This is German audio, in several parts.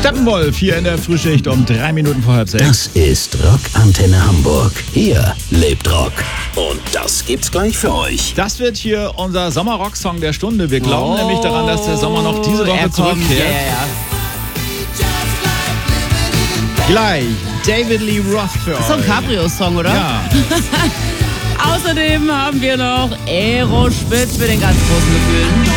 Steppenwolf hier in der Frühschicht um 3 Minuten vor 5:30. Das ist Rockantenne Hamburg. Hier lebt Rock. Und das gibt's gleich für euch. Das wird hier unser Sommerrock-Song der Stunde. Wir glauben nämlich daran, dass der Sommer noch diese Woche zurückkehrt. Gleich David Lee Roth für euch. Das ist so ein Cabrio-Song, oder? Ja. Außerdem haben wir noch Aerospitz mit den ganz großen Gefühlen.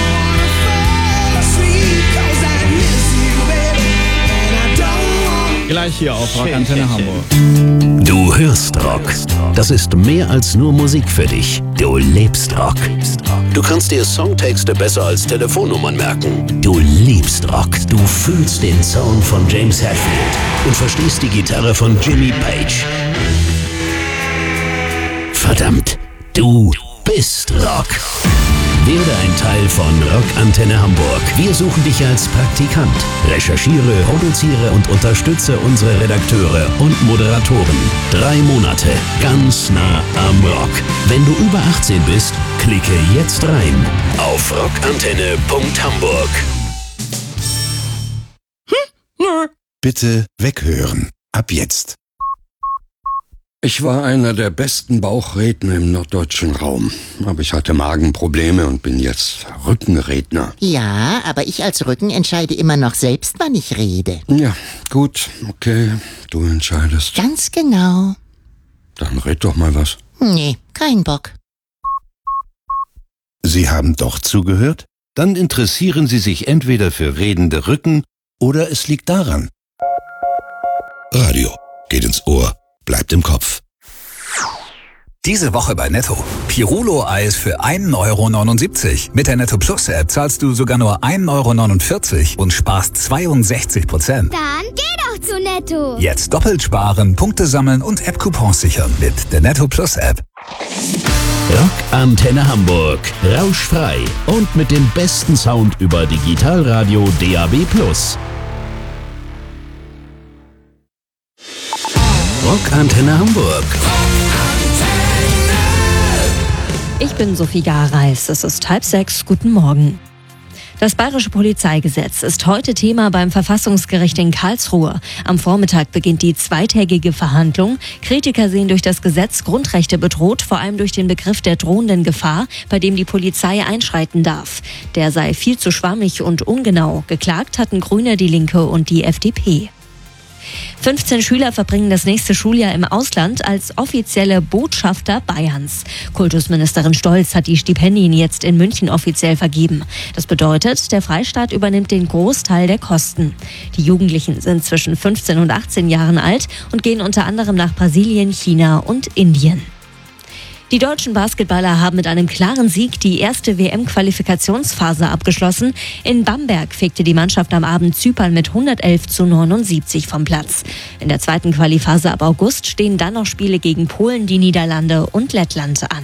Gleich hier auf Rockantenne Hamburg. Du hörst Rock. Das ist mehr als nur Musik für dich. Du lebst Rock. Du kannst dir Songtexte besser als Telefonnummern merken. Du liebst Rock. Du fühlst den Sound von James Hetfield und verstehst die Gitarre von Jimmy Page. Verdammt, du bist Rock. Werde ein Teil von Rockantenne Hamburg. Wir suchen dich als Praktikant. Recherchiere, produziere und unterstütze unsere Redakteure und Moderatoren. 3 Monate, ganz nah am Rock. Wenn du über 18 bist, klicke jetzt rein auf rockantenne.hamburg. Bitte weghören. Ab jetzt. Ich war einer der besten Bauchredner im norddeutschen Raum. Aber ich hatte Magenprobleme und bin jetzt Rückenredner. Ja, aber ich als Rücken entscheide immer noch selbst, wann ich rede. Ja, gut, okay, du entscheidest. Ganz genau. Dann red doch mal was. Nee, kein Bock. Sie haben doch zugehört? Dann interessieren Sie sich entweder für redende Rücken oder es liegt daran. Radio geht ins Ohr, bleibt im Kopf. Diese Woche bei Netto. Pirulo-Eis für 1,79 €. Mit der Netto Plus App zahlst du sogar nur 1,49 € und sparst 62%. Dann geh doch zu Netto. Jetzt doppelt sparen, Punkte sammeln und App-Coupons sichern mit der Netto Plus App. Rockantenne Hamburg. Rauschfrei und mit dem besten Sound über Digitalradio DAB+. Rockantenne Hamburg. Ich bin Sophie Gareis. Es ist 5:30. Guten Morgen. Das Bayerische Polizeigesetz ist heute Thema beim Verfassungsgericht in Karlsruhe. Am Vormittag beginnt die zweitägige Verhandlung. Kritiker sehen durch das Gesetz Grundrechte bedroht, vor allem durch den Begriff der drohenden Gefahr, bei dem die Polizei einschreiten darf. Der sei viel zu schwammig und ungenau. Geklagt hatten Grüne, die Linke und die FDP. 15 Schüler verbringen das nächste Schuljahr im Ausland als offizielle Botschafter Bayerns. Kultusministerin Stolz hat die Stipendien jetzt in München offiziell vergeben. Das bedeutet, der Freistaat übernimmt den Großteil der Kosten. Die Jugendlichen sind zwischen 15 und 18 Jahren alt und gehen unter anderem nach Brasilien, China und Indien. Die deutschen Basketballer haben mit einem klaren Sieg die erste WM-Qualifikationsphase abgeschlossen. In Bamberg fegte die Mannschaft am Abend Zypern mit 111:79 vom Platz. In der zweiten Qualiphase ab August stehen dann noch Spiele gegen Polen, die Niederlande und Lettland an.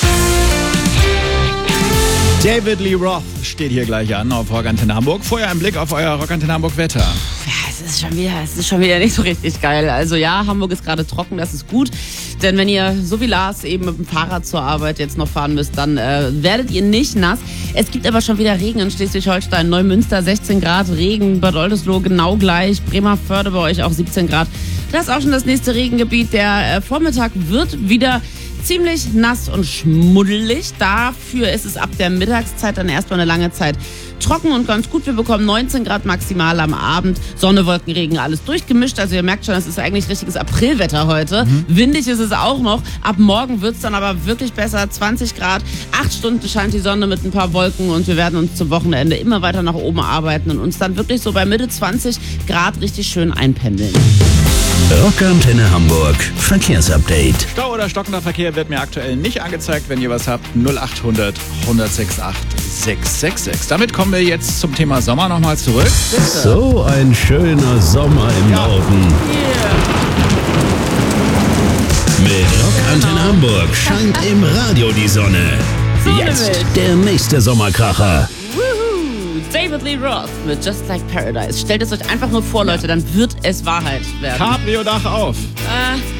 David Lee Roth steht hier gleich an auf Rockantenne Hamburg. Vorher ein Blick auf euer Rockantenne Hamburg Wetter. Ja, es ist schon wieder nicht so richtig geil. Also ja, Hamburg ist gerade trocken, das ist gut. Denn wenn ihr, so wie Lars, eben mit dem Fahrrad zur Arbeit jetzt noch fahren müsst, dann werdet ihr nicht nass. Es gibt aber schon wieder Regen in Schleswig-Holstein, Neumünster 16 Grad, Regen, Bad Oldesloe genau gleich, Bremervörde bei euch auch 17 Grad. Das ist auch schon das nächste Regengebiet. Der Vormittag wird wieder ziemlich nass und schmuddelig. Dafür ist es ab der Mittagszeit dann erstmal eine lange Zeit trocken und ganz gut. Wir bekommen 19 Grad maximal am Abend. Sonne, Wolken, Regen, alles durchgemischt. Also ihr merkt schon, es ist eigentlich richtiges Aprilwetter heute. Windig ist es auch noch. Ab morgen wird es dann aber wirklich besser. 20 Grad, 8 Stunden scheint die Sonne mit ein paar Wolken und wir werden uns zum Wochenende immer weiter nach oben arbeiten und uns dann wirklich so bei Mitte 20 Grad richtig schön einpendeln. Rockantenne Hamburg. Verkehrsupdate. Stau oder stockender Verkehr wird mir aktuell nicht angezeigt. Wenn ihr was habt, 0800 168 666. Damit kommen wir jetzt zum Thema Sommer nochmal zurück. So ein schöner Sommer im Norden. Mit Rockantenne Hamburg scheint im Radio die Sonne. Jetzt der nächste Sommerkracher. David Lee Roth mit Just Like Paradise. Stellt es euch einfach nur vor, Leute, dann wird es Wahrheit werden. Cabrio-Dach auf.